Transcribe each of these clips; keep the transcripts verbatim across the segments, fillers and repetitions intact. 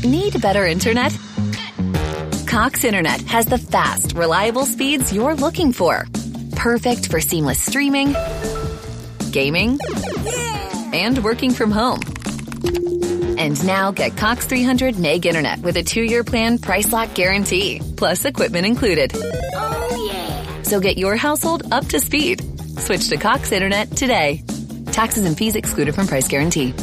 Need better internet? Cox Internet has the fast, reliable speeds you're looking for. Perfect for seamless streaming, gaming, and working from home. And now get Cox three hundred meg internet with a two-year plan price lock guarantee, plus equipment included. Oh, yeah. So get your household up to speed. Switch to Cox Internet today. Taxes and fees excluded from price guarantee.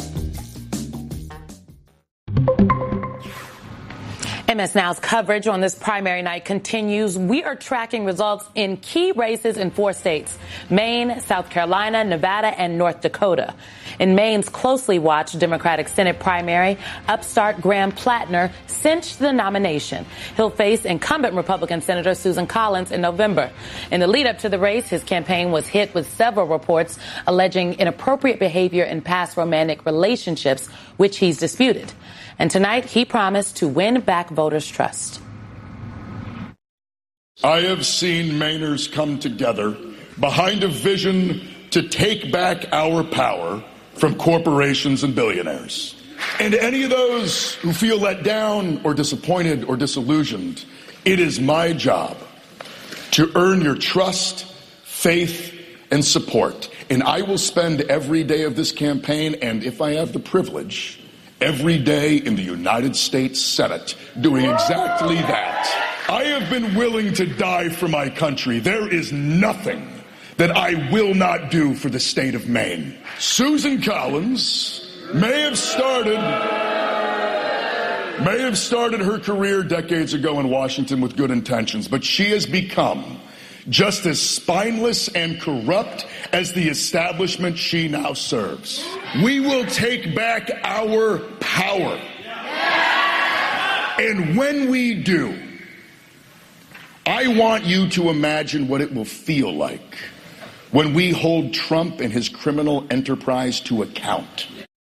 M S Now's coverage on this primary night continues. We are tracking results in key races in four states: Maine, South Carolina, Nevada, and North Dakota. In Maine's closely watched Democratic Senate primary, upstart Graham Plattner cinched the nomination. He'll face incumbent Republican Senator Susan Collins in November. In the lead up to the race, his campaign was hit with several reports alleging inappropriate behavior in past romantic relationships, which he's disputed. And tonight, he promised to win back voters' trust. I have seen Mainers come together behind a vision to take back our power from corporations and billionaires. And any of those who feel let down or disappointed or disillusioned, it is my job to earn your trust, faith, and support. And I will spend every day of this campaign, and if I have the privilege, every day in the United States Senate doing exactly that. I have been willing to die for my country. There is nothing that I will not do for the state of Maine. Susan Collins may have started may have started her career decades ago in Washington with good intentions, but she has become just as spineless and corrupt as the establishment she now serves. We will take back our power. And when we do, I want you to imagine what it will feel like when we hold Trump and his criminal enterprise to account.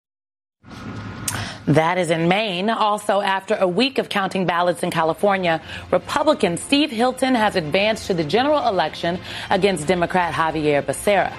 That is in Maine. Also, after a week of counting ballots in California, Republican Steve Hilton has advanced to the general election against Democrat Javier Becerra.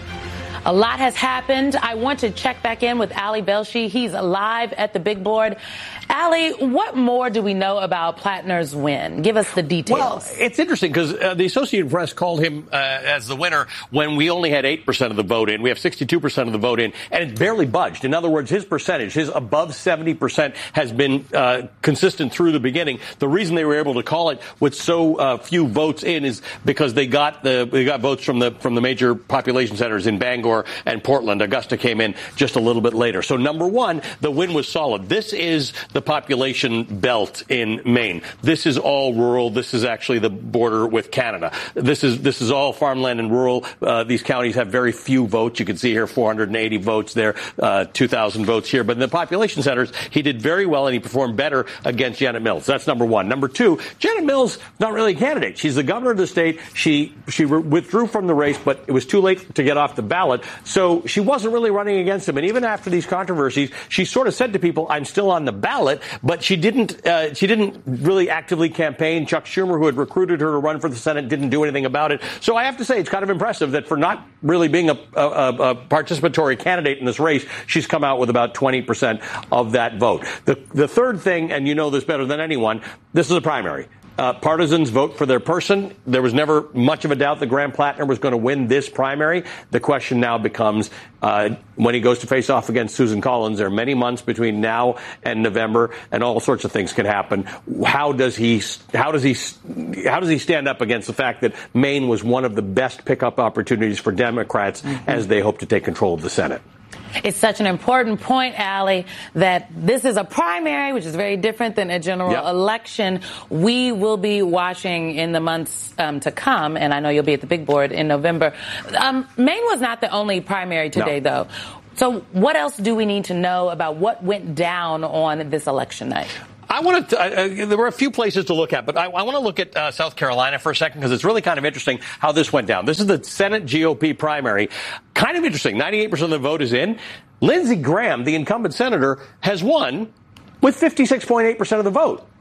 A lot has happened. I want to check back in with Ali Velshi. He's live at the big board. Ali, what more do we know about Plattner's win? Give us the details. Well, it's interesting because uh, the Associated Press called him uh, as the winner when we only had eight percent of the vote in. We have sixty-two percent of the vote in, and it barely budged. In other words, his percentage, his above seventy percent, has been uh, consistent through the beginning. The reason they were able to call it with so uh, few votes in is because they got the they got votes from the from the major population centers in Bangor and Portland. Augusta came in just a little bit later. So, number one, the win was solid. This is the population belt in Maine. This is all rural. This is actually the border with Canada. This is this is all farmland and rural. Uh, these counties have very few votes. You can see here four hundred eighty votes there, uh, two thousand votes here. But in the population centers, he did very well, and he performed better against Janet Mills. That's number one. Number two, Janet Mills not really a candidate. She's the governor of the state. She she re- withdrew from the race, but it was too late to get off the ballot. So she wasn't really running against him. And even after these controversies, she sort of said to people, I'm still on the ballot, but she didn't uh, she didn't really actively campaign. Chuck Schumer, who had recruited her to run for the Senate, didn't do anything about it. So I have to say it's kind of impressive that for not really being a, a, a participatory candidate in this race, she's come out with about twenty percent of that vote. The, the third thing, and you know this better than anyone, this is a primary. Uh, partisans vote for their person. There was never much of a doubt that Graham Plattner was going to win this primary. The question now becomes uh, when he goes to face off against Susan Collins. There are many months between now and November, and all sorts of things can happen. How does he? How does he? How does he stand up against the fact that Maine was one of the best pickup opportunities for Democrats mm-hmm. as they hope to take control of the Senate? It's such an important point, Ali, that this is a primary, which is very different than a general yep. election. We will be watching in the months um, to come, and I know you'll be at the big board in November. Um, Maine was not the only primary today, no. though. So what else do we need to know about what went down on this election night? I want to. Uh, there were a few places to look at, but I, I want to look at uh, South Carolina for a second because it's really kind of interesting how this went down. This is the Senate G O P primary. Kind of interesting. ninety-eight percent of the vote is in. Lindsey Graham, the incumbent senator, has won with fifty-six point eight percent of the vote.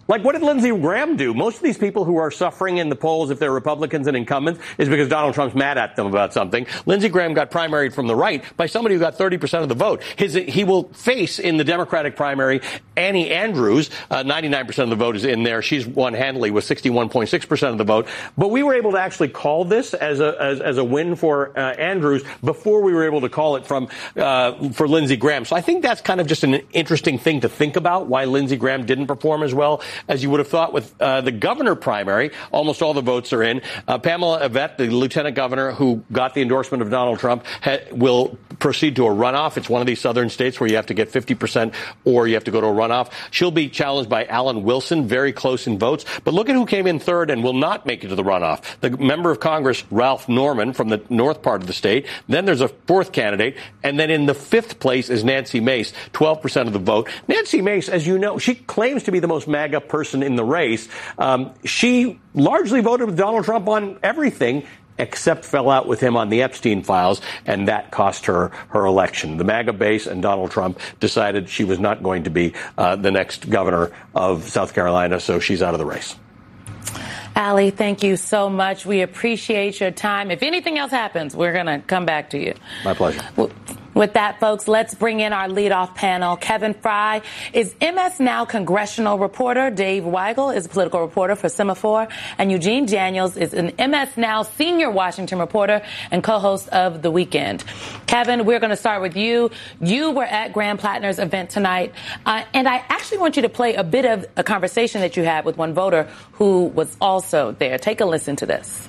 Like, what did Lindsey Graham do? Most of these people who are suffering in the polls, if they're Republicans and incumbents, is because Donald Trump's mad at them about something. Lindsey Graham got primaried from the right by somebody who got thirty percent of the vote. His, he will face in the Democratic primary Annie Andrews. Uh, ninety-nine percent of the vote is in there. She's won handily with sixty-one point six percent of the vote. But we were able to actually call this as a as, as a win for uh, Andrews before we were able to call it from uh, for Lindsey Graham. So I think that's kind of just an interesting thing to think about, why Lindsey Graham didn't perform as well as you would have thought with uh, the governor primary. Almost all the votes are in. Uh, Pamela Yvette, the lieutenant governor who got the endorsement of Donald Trump, ha- will proceed to a runoff. It's one of these southern states where you have to get fifty percent or you have to go to a runoff. She'll be challenged by Alan Wilson, very close in votes. But look at who came in third and will not make it to the runoff. The member of Congress, Ralph Norman, from the north part of the state. Then there's a fourth candidate. And then in the fifth place is Nancy Mace, twelve percent of the vote. Nancy Mace, as you know, she claims to be the most MAGA person in the race. Um, she largely voted with Donald Trump on everything, except fell out with him on the Epstein files, and that cost her her election. The MAGA base and Donald Trump decided she was not going to be uh, the next governor of South Carolina, so she's out of the race. Allie, thank you so much. We appreciate your time. If anything else happens, we're going to come back to you. My pleasure. Well, with that, folks, let's bring in our leadoff panel. Kevin Fry is M S Now congressional reporter. Dave Weigel is a political reporter for Semaphore. And Eugene Daniels is an M S Now senior Washington reporter and co-host of The Weekend. Kevin, we're going to start with you. You were at Graham Plattner's event tonight. Uh, and I actually want you to play a bit of a conversation that you had with one voter who was also there. Take a listen to this.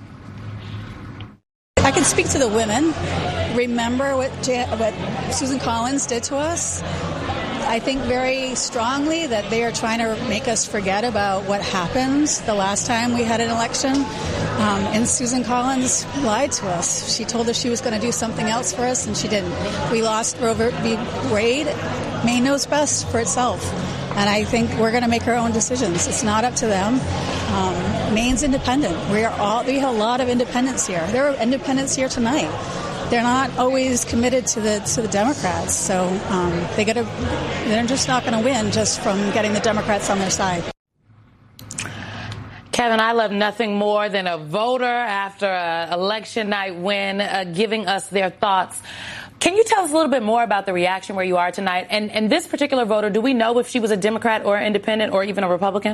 I can speak to the women. Remember what, Jan- what Susan Collins did to us? I think very strongly that they are trying to make us forget about what happened the last time we had an election. Um, and Susan Collins lied to us. She told us she was going to do something else for us, and she didn't. We lost Roe v. Wade. Maine knows best for itself. And I think we're going to make our own decisions. It's not up to them. Um, Maine's independent. We are all. We have a lot of independents here. There are independents here tonight. They're not always committed to the to the Democrats. So um, they got to. They're just not going to win just from getting the Democrats on their side. Kevin, I love nothing more than a voter after an election night win uh, giving us their thoughts. Can you tell us a little bit more about the reaction where you are tonight? And, and this particular voter, do we know if she was a Democrat or independent or even a Republican?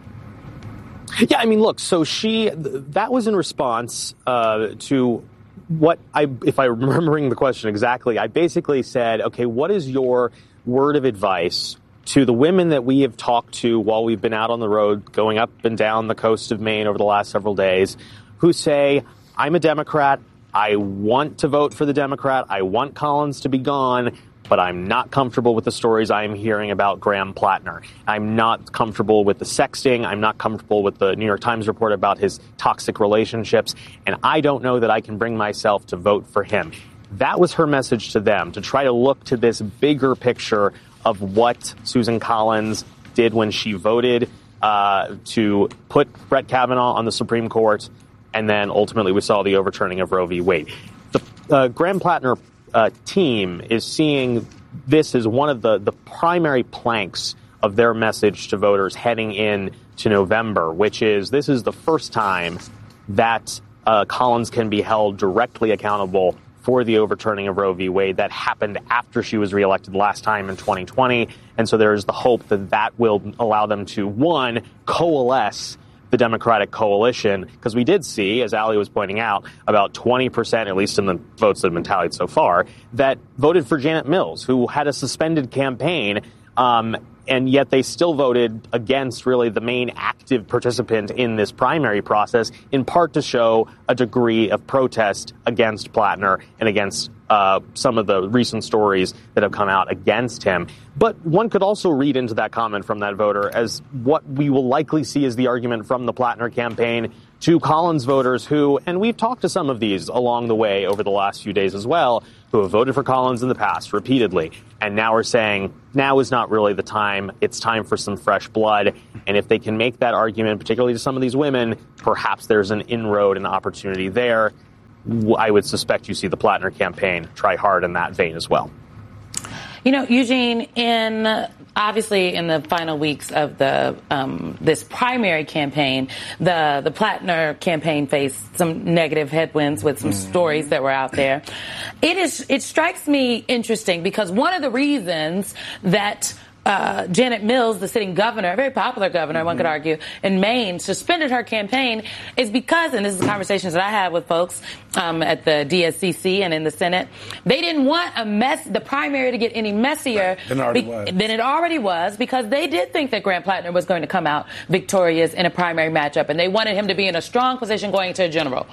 Yeah, I mean, look, so she, that was in response uh, to what I, if I'm remembering the question exactly, I basically said, okay, what is your word of advice to the women that we have talked to while we've been out on the road, going up and down the coast of Maine over the last several days, who say, I'm a Democrat, I want to vote for the Democrat, I want Collins to be gone, but I'm not comfortable with the stories I'm hearing about Graham Plattner. I'm not comfortable with the sexting. I'm not comfortable with the New York Times report about his toxic relationships. And I don't know that I can bring myself to vote for him. That was her message to them, to try to look to this bigger picture of what Susan Collins did when she voted uh, to put Brett Kavanaugh on the Supreme Court. And then ultimately we saw the overturning of Roe v. Wade. The uh, Graham Plattner Uh, team is seeing this as one of the, the primary planks of their message to voters heading in to November, which is this is the first time that uh, Collins can be held directly accountable for the overturning of Roe v. Wade. That happened after she was reelected last time in twenty twenty. And so there's the hope that that will allow them to, one, coalesce the Democratic coalition, because we did see, as Allie was pointing out, about twenty percent, at least in the votes that have been tallied so far, that voted for Janet Mills, who had a suspended campaign, um, and yet they still voted against really the main active participant in this primary process, in part to show a degree of protest against Plattner and against uh, some of the recent stories that have come out against him. But one could also read into that comment from that voter as what we will likely see as the argument from the Plattner campaign to Collins voters who, and we've talked to some of these along the way over the last few days as well, who have voted for Collins in the past repeatedly, and now are saying now is not really the time. It's time for some fresh blood. And if they can make that argument, particularly to some of these women, perhaps there's an inroad and opportunity there. I would suspect you see the Plattner campaign try hard in that vein as well. You know, Eugene, in uh, obviously in the final weeks of the um, this primary campaign, the the Plattner campaign faced some negative headwinds with some mm. stories that were out there. It is it strikes me interesting because one of the reasons that Uh, Janet Mills, the sitting governor, a very popular governor, mm-hmm. one could argue, in Maine, suspended her campaign is because, and this is conversations that I had with folks um, at the D S C C and in the Senate, they didn't want a mess, the primary to get any messier right. than, it already was. than it already was because they did think that Grant Plattner was going to come out victorious in a primary matchup, and they wanted him to be in a strong position going into a general.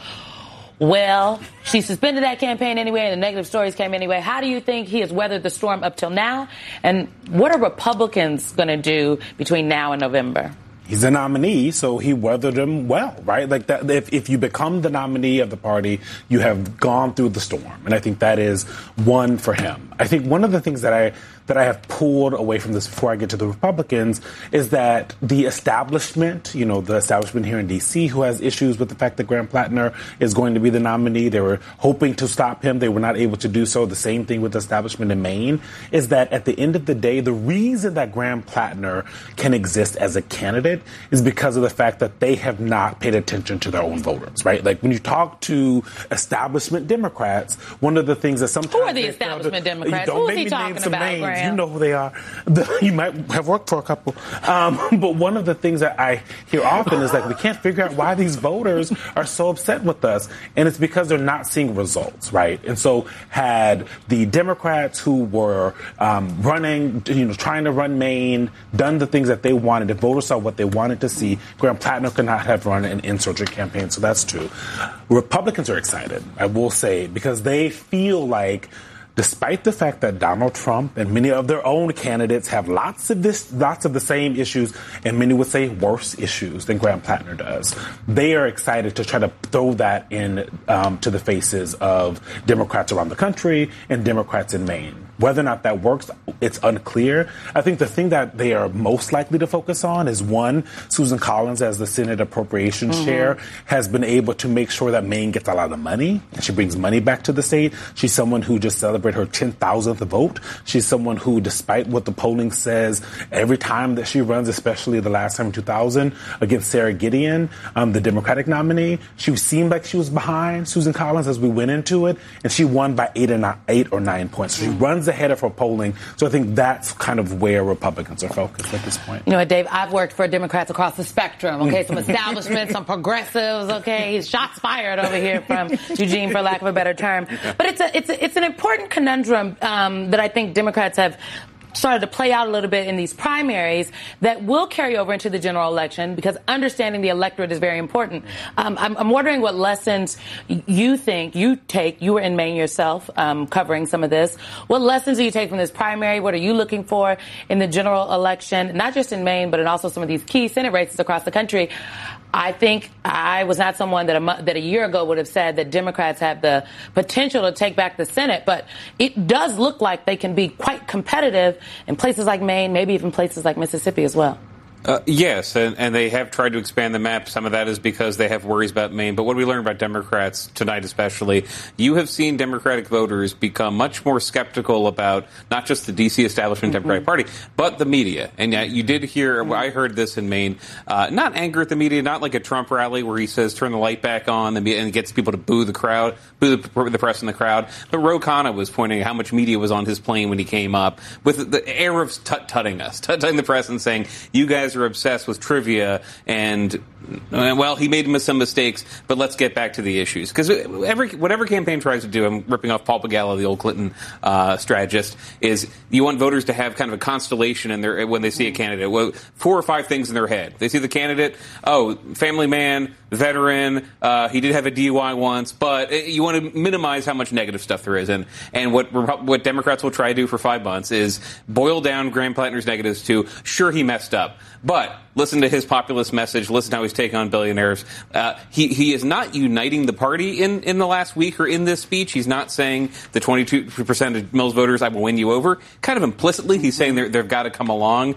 Well, she suspended that campaign anyway, and the negative stories came anyway. How do you think he has weathered the storm up till now? And what are Republicans going to do between now and November? He's a nominee, so he weathered them well, right? Like that. If, if you become the nominee of the party, you have gone through the storm, and I think that is one for him. I think one of the things that I that I have pulled away from this before I get to the Republicans is that the establishment, you know, the establishment here in D C who has issues with the fact that Grant Plattner is going to be the nominee. They were hoping to stop him. They were not able to do so. The same thing with the establishment in Maine is that at the end of the day, the reason that Grant Plattner can exist as a candidate is because of the fact that they have not paid attention to their own voters, right? Like when you talk to establishment Democrats, one of the things that sometimes... Who are the establishment to, Democrats? Who is he talking about, Graham? You know who they are. The, you might have worked for a couple. Um, but one of the things that I hear often is like, we can't figure out why these voters are so upset with us. And it's because they're not seeing results, right? And so had the Democrats who were um, running, you know, trying to run Maine, done the things that they wanted, the voters saw what they wanted to see, Grant Plattner could not have run an insurgent campaign. So that's true. Republicans are excited, I will say, because they feel like despite the fact that Donald Trump and many of their own candidates have lots of this, lots of the same issues, and many would say worse issues than Grant Plattner does, they are excited to try to throw that in um, to the faces of Democrats around the country and Democrats in Maine. Whether or not that works, it's unclear. I think the thing that they are most likely to focus on is, one, Susan Collins, as the Senate Appropriations mm-hmm. Chair, has been able to make sure that Maine gets a lot of money, and she brings money back to the state. She's someone who just celebrated her ten thousandth vote. She's someone who, despite what the polling says, every time that she runs, especially the last time in two thousand against Sarah Gideon, um, the Democratic nominee, she seemed like she was behind Susan Collins as we went into it, and she won by eight or nine, eight or nine points. So she mm-hmm. runs ahead of her polling. So I think that's kind of where Republicans are focused at this point. You know what, Dave? I've worked for Democrats across the spectrum, okay? Some establishments, some progressives, okay? Shots fired over here from Eugene, for lack of a better term. But it's a, it's a, it's an important conundrum um, that I think Democrats have started to play out a little bit in these primaries that will carry over into the general election, because understanding the electorate is very important. Um, I'm, I'm wondering what lessons you think you take. You were in Maine yourself, um, covering some of this. What lessons do you take from this primary? What are you looking for in the general election, not just in Maine, but in also some of these key Senate races across the country? I think I was not someone that a, that a year ago would have said that Democrats have the potential to take back the Senate, but it does look like they can be quite competitive in places like Maine, maybe even places like Mississippi as well. Uh, yes, and, and they have tried to expand the map. Some of that is because they have worries about Maine. But what we learned about Democrats tonight especially, you have seen Democratic voters become much more skeptical about not just the D C establishment mm-hmm. Democratic Party, but the media. And yet you did hear, mm-hmm. I heard this in Maine, uh, not anger at the media, not like a Trump rally where he says turn the light back on and, be, and gets people to boo the crowd, boo the, the press and the crowd. But Ro Khanna was pointing out how much media was on his plane when he came up with the air of tut-tutting us, tut-tutting the press and saying, you guys are obsessed with trivia and, well, he made some mistakes, but let's get back to the issues. Because every whatever campaign tries to do, I'm ripping off Paul Pagala, the old Clinton uh, strategist, is you want voters to have kind of a constellation in their when they see a candidate. Well, four or five things in their head. They see the candidate, oh, family man, veteran, uh, he did have a D U I once, but you want to minimize how much negative stuff there is. And, and what what Democrats will try to do for five months is boil down Grant Plattner's negatives to, sure, he messed up, but listen to his populist message, listen to how he's taking on billionaires. Uh, he, he is not uniting the party in, in the last week or in this speech. He's not saying the twenty-two percent of Mills voters, I will win you over. Kind of implicitly, he's saying they've got to come along.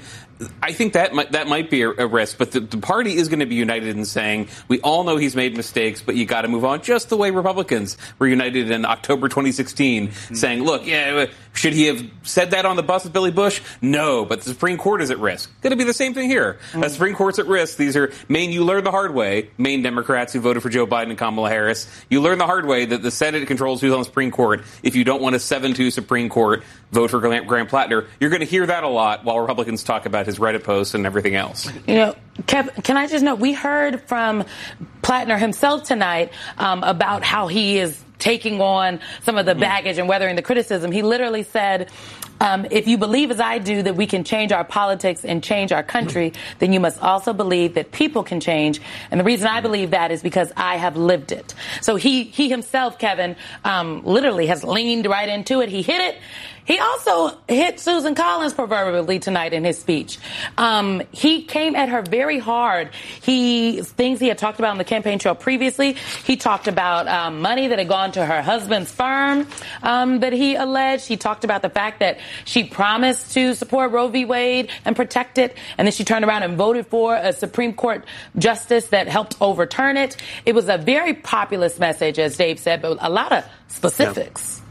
I think that might, that might be a, a risk, but the, the party is going to be united in saying, we all know he's made mistakes, but you got to move on, just the way Republicans were united in October twenty sixteen, mm-hmm. saying, look, yeah, should he have said that on the bus with Billy Bush? No, but the Supreme Court is at risk. Going to be the same thing here. Mm-hmm. The Supreme Court's at risk. These are Maine, you learned the hard way, Maine Democrats who voted for Joe Biden and Kamala Harris. You learned the hard way that the Senate controls who's on the Supreme Court. If you don't want a seven two Supreme Court, vote for Graham, Graham Plattner. You're going to hear that a lot while Republicans talk about his Reddit posts and everything else. You know, Kev, can I just note, we heard from Plattner himself tonight um, about how he is taking on some of the baggage and weathering the criticism. He literally said, um, if you believe as I do that we can change our politics and change our country, then you must also believe that people can change. And the reason I believe that is because I have lived it. So he, he himself, Kevin, um, literally has leaned right into it. He hit it. He also hit Susan Collins proverbially tonight in his speech. Um, he came at her very hard. He things he had talked about on the campaign trail previously. He talked about um, money that had gone to her husband's firm um, that he alleged. He talked about the fact that she promised to support Roe v. Wade and protect it, and then she turned around and voted for a Supreme Court justice that helped overturn it. It was a very populist message, as Dave said, but a lot of specifics. Yeah.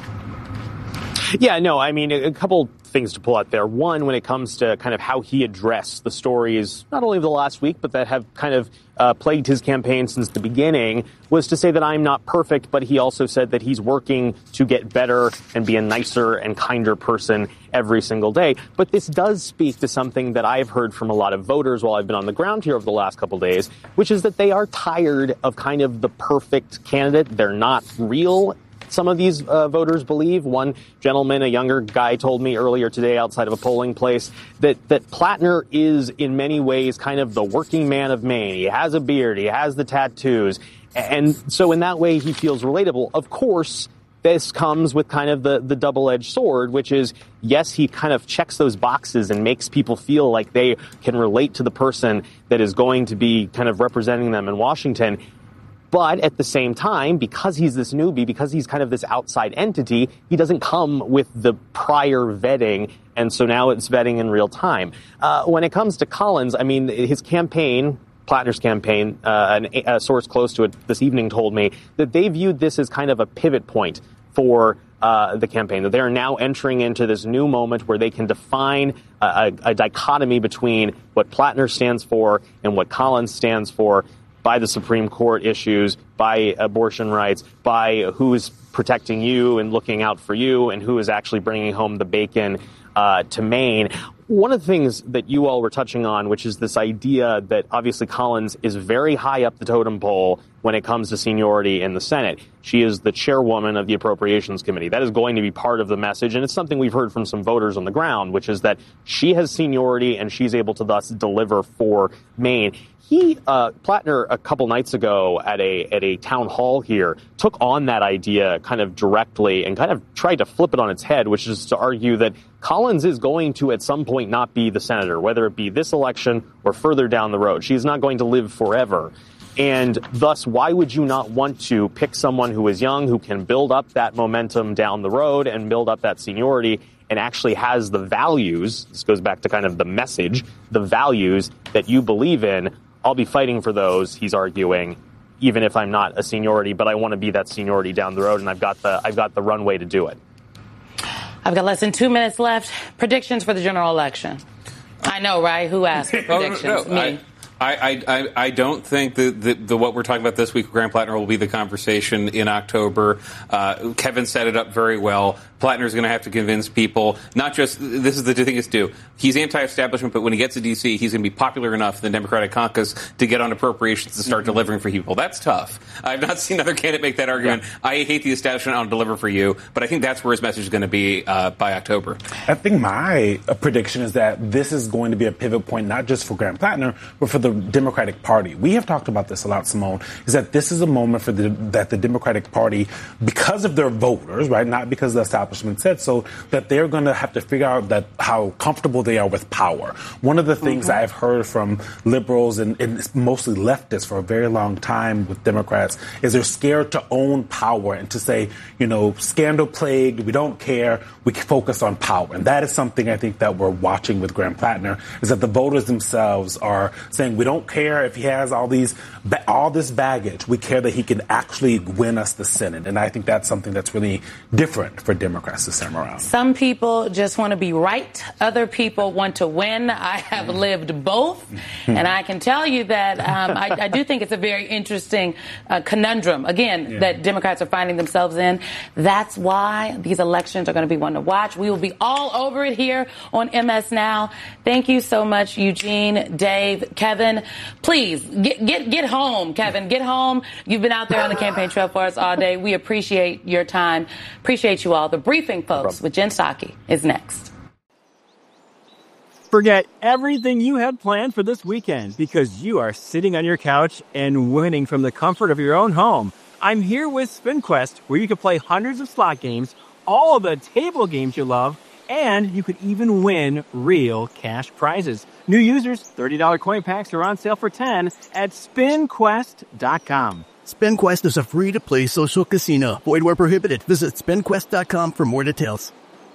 Yeah, no, I mean, a couple things to pull out there. One, when it comes to kind of how he addressed the stories, not only of the last week, but that have kind of uh, plagued his campaign since the beginning, was to say that I'm not perfect, but he also said that he's working to get better and be a nicer and kinder person every single day. But this does speak to something that I've heard from a lot of voters while I've been on the ground here over the last couple of days, which is that they are tired of kind of the perfect candidate. They're not real. Some of these uh, voters believe. One gentleman, a younger guy, told me earlier today outside of a polling place that, that Plattner is in many ways kind of the working man of Maine. He has a beard. He has the tattoos. And so in that way, he feels relatable. Of course, this comes with kind of the, the double-edged sword, which is, yes, he kind of checks those boxes and makes people feel like they can relate to the person that is going to be kind of representing them in Washington. But at the same time, because he's this newbie, because he's kind of this outside entity, he doesn't come with the prior vetting. And so now it's vetting in real time. Uh, when it comes to Collins, I mean, his campaign, Plattner's campaign, uh, an, a source close to it this evening told me that they viewed this as kind of a pivot point for uh, the campaign, that they are now entering into this new moment where they can define a, a, a dichotomy between what Plattner stands for and what Collins stands for, by the Supreme Court issues, by abortion rights, by who is protecting you and looking out for you, and who is actually bringing home the bacon uh, to Maine. One of the things that you all were touching on, which is this idea that obviously Collins is very high up the totem pole when it comes to seniority in the Senate. She is the chairwoman of the Appropriations Committee. That is going to be part of the message, and it's something we've heard from some voters on the ground, which is that she has seniority and she's able to thus deliver for Maine. He, uh, Plattner, a couple nights ago at a at a town hall here, took on that idea kind of directly and kind of tried to flip it on its head, which is to argue that Collins is going to at some point not be the senator, whether it be this election or further down the road. She's not going to live forever. And thus, why would you not want to pick someone who is young, who can build up that momentum down the road and build up that seniority and actually has the values, this goes back to kind of the message, the values that you believe in. I'll be fighting for those, he's arguing, even if I'm not a seniority, but I want to be that seniority down the road, and I've got the I've got the runway to do it. I've got less than two minutes left. Predictions for the general election. I know, right? Who asked for predictions? oh, no, no. Me. I- I, I, I don't think that the, the, what we're talking about this week with Graham Plattner will be the conversation in October. Uh, Kevin set it up very well. Plattner's going to have to convince people, not just, this is the thing is do. He's anti-establishment, but when he gets to D C, he's going to be popular enough in the Democratic caucus to get on appropriations to start mm-hmm. delivering for people. That's tough. I've not seen another candidate make that argument. Yeah. I hate the establishment, I'll deliver for you. But I think that's where his message is going to be uh, by October. I think my uh, prediction is that this is going to be a pivot point, not just for Graham Plattner, but for the the Democratic Party. We have talked about this a lot, Simone, is that this is a moment for the, that the Democratic Party, because of their voters, right, not because the establishment said so, that they're going to have to figure out that how comfortable they are with power. One of the things mm-hmm. I've heard from liberals and, and mostly leftists for a very long time with Democrats is they're scared to own power and to say, you know, scandal plagued, we don't care, we can focus on power. And that is something I think that we're watching with Graham Plattner, is that the voters themselves are saying we don't care if he has all these all this baggage. We care that he can actually win us the Senate. And I think that's something that's really different for Democrats this time around. Some people just want to be right. Other people want to win. I have lived both. And I can tell you that um, I, I do think it's a very interesting uh, conundrum, again, yeah. that Democrats are finding themselves in. That's why these elections are going to be one to watch. We will be all over it here on M S Now. Thank you so much, Eugene, Dave, Kevin. Please get get get home, Kevin. Get home. You've been out there on the campaign trail for us all day. We appreciate your time. Appreciate you all. The Briefing, folks, with Jen Psaki is next. Forget everything you had planned for this weekend because you are sitting on your couch and winning from the comfort of your own home. I'm here with SpinQuest, where you can play hundreds of slot games, all of the table games you love, and you could even win real cash prizes. New users, thirty dollars coin packs are on sale for ten dollars at spin quest dot com. SpinQuest is a free-to-play social casino. Void where prohibited. Visit spin quest dot com for more details.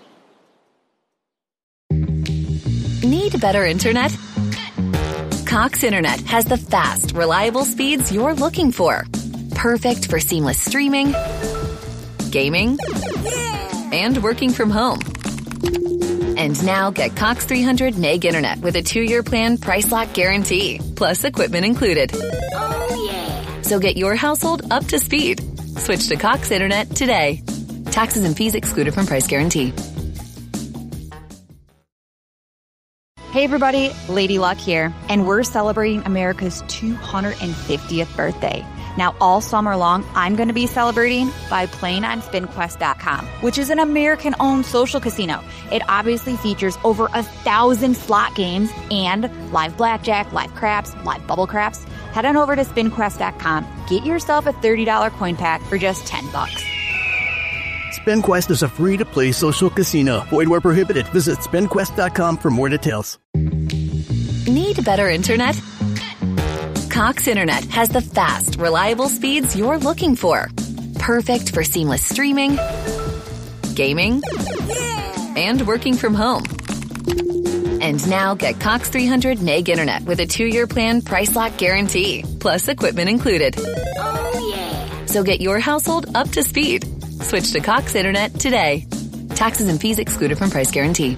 Need better internet? Cox Internet has the fast, reliable speeds you're looking for. Perfect for seamless streaming, gaming, and working from home. And now get Cox three hundred meg internet with a two-year plan price lock guarantee, plus equipment included. Oh, yeah. So get your household up to speed. Switch to Cox Internet today. Taxes and fees excluded from price guarantee. Hey everybody, Lady Luck here, and we're celebrating America's two hundred fiftieth birthday. Now, all summer long, I'm going to be celebrating by playing on spin quest dot com, which is an American-owned social casino. It obviously features over a thousand slot games and live blackjack, live craps, live bubble craps. Head on over to spin quest dot com. Get yourself a thirty dollars coin pack for just ten bucks. SpinQuest is a free-to-play social casino. Void where prohibited. Visit spin quest dot com for more details. Need better internet? Cox Internet has the fast, reliable speeds you're looking for. Perfect for seamless streaming, gaming, and working from home. And now get Cox three hundred meg internet with a two-year plan price lock guarantee, plus equipment included. Oh, yeah. So get your household up to speed. Switch to Cox Internet today. Taxes and fees excluded from price guarantee.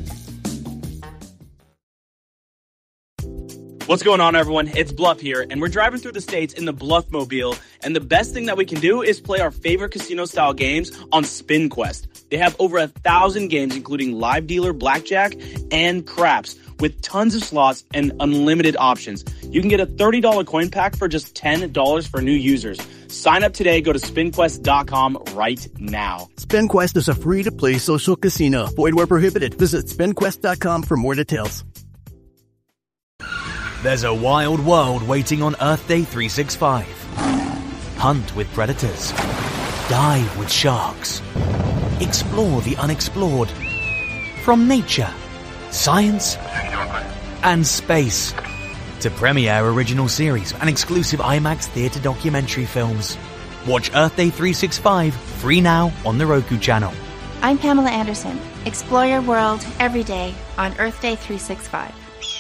What's going on, everyone? It's Bluff here, and we're driving through the states in the Bluffmobile, and the best thing that we can do is play our favorite casino-style games on SpinQuest. They have over a thousand games, including live dealer, blackjack, and craps, with tons of slots and unlimited options. You can get a thirty dollars coin pack for just ten dollars for new users. Sign up today. Go to spin quest dot com right now. SpinQuest is a free-to-play social casino. Void where prohibited. Visit spin quest dot com for more details. There's a wild world waiting on Earth Day three sixty-five. Hunt with predators. Dive with sharks. Explore the unexplored. From nature, science, and space. To premiere original series and exclusive IMAX theater documentary films. Watch Earth Day three sixty-five free now on the Roku channel. I'm Pamela Anderson. Explore your world every day on Earth Day three sixty-five.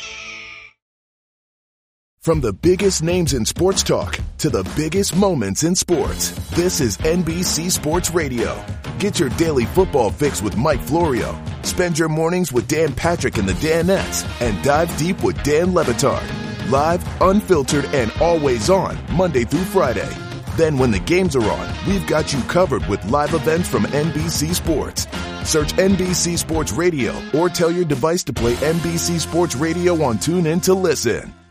From the biggest names in sports talk to the biggest moments in sports, this is N B C Sports Radio. Get your daily football fix with Mike Florio. Spend your mornings with Dan Patrick and the Danettes, and dive deep with Dan Le Batard. Live, unfiltered, and always on, Monday through Friday. Then when the games are on, we've got you covered with live events from N B C Sports. Search N B C Sports Radio or tell your device to play N B C Sports Radio on TuneIn to listen.